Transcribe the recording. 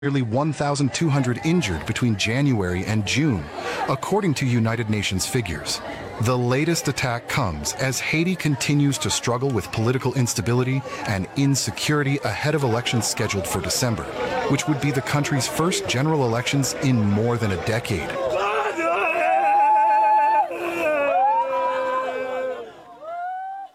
nearly 1,200 injured between January and June, according to United Nations figures. The latest attack comes as Haiti continues to struggle with political instability and insecurity ahead of elections scheduled for December, which would be the country's first general elections in more than a decade.